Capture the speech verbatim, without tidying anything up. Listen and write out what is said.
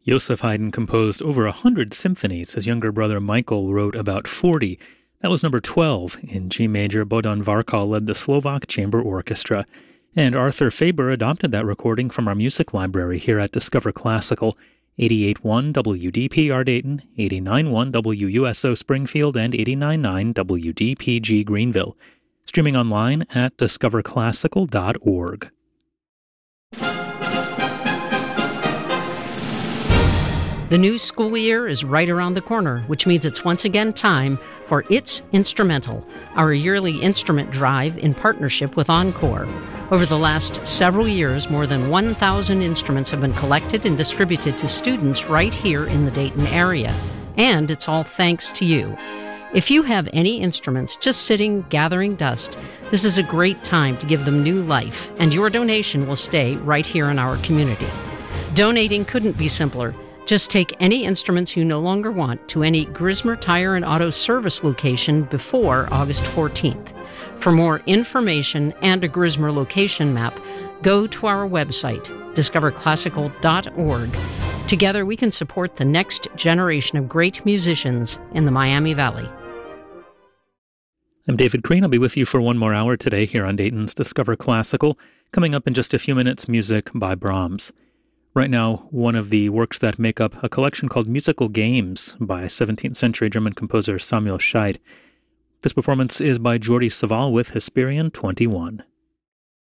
Joseph Haydn composed over a hundred symphonies. His younger brother Michael wrote about forty. That was number twelve. In G major, Bohdan Varkal led the Slovak Chamber Orchestra. And Arthur Faber adopted that recording from our music library here at Discover Classical. eighty-eight point one W D P R Dayton, eighty-nine point one W U S O Springfield, and eighty-nine point nine W D P G Greenville. Streaming online at discover classical dot org. The new school year is right around the corner, which means it's once again time for It's Instrumental, our yearly instrument drive in partnership with Encore. Over the last several years, more than one thousand instruments have been collected and distributed to students right here in the Dayton area. And it's all thanks to you. If you have any instruments just sitting, gathering dust, this is a great time to give them new life, and your donation will stay right here in our community. Donating couldn't be simpler. Just take any instruments you no longer want to any Grismer Tire and Auto Service location before August fourteenth. For more information and a Grismer location map, go to our website, discover classical dot org. Together we can support the next generation of great musicians in the Miami Valley. I'm David Crane. I'll be with you for one more hour today here on Dayton's Discover Classical. Coming up in just a few minutes, music by Brahms. Right now, one of the works that make up a collection called Musical Games by seventeenth century German composer Samuel Scheidt. This performance is by Jordi Savall with Hesperian twenty-one.